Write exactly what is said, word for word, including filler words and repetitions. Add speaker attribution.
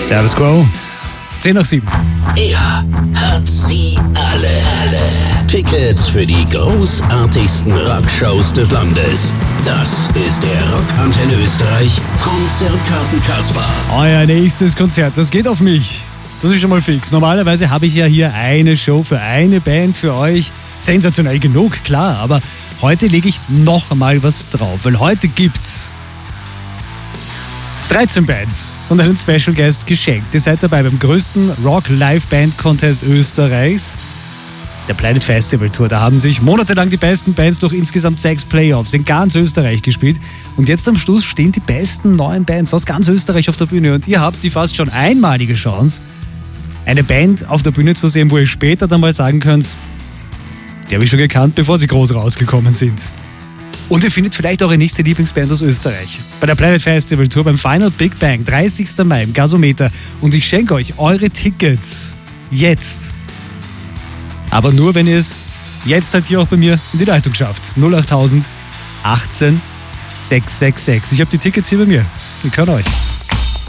Speaker 1: Status Quo. zehn nach sieben.
Speaker 2: Er hat sie alle. alle. Tickets für die großartigsten Rockshows des Landes. Das ist der Rockantenne Österreich Konzertkarten Kasper.
Speaker 1: Euer nächstes Konzert, das geht auf mich. Das ist schon mal fix. Normalerweise habe ich ja hier eine Show für eine Band für euch. Sensationell genug, klar. Aber heute lege ich noch mal was drauf. Weil heute gibt's dreizehn Bands und einen Special Guest geschenkt. Ihr seid dabei beim größten Rock-Live-Band-Contest Österreichs, der Planet Festival Tour. Da haben sich monatelang die besten Bands durch insgesamt sechs Playoffs in ganz Österreich gespielt. Und jetzt am Schluss stehen die besten neuen Bands aus ganz Österreich auf der Bühne. Und ihr habt die fast schon einmalige Chance, eine Band auf der Bühne zu sehen, wo ihr später dann mal sagen könnt, die habe ich schon gekannt, bevor sie groß rausgekommen sind. Und ihr findet vielleicht eure nächste Lieblingsband aus Österreich bei der Planet Festival Tour beim Final Big Bang, dreißigsten Mai im Gasometer. Und ich schenke euch eure Tickets jetzt. Aber nur, wenn ihr es jetzt halt hier auch bei mir in die Leitung schafft. null acht null null achtzehn sechshundertsechsundsechzig. Ich habe die Tickets hier bei mir. Die können euch.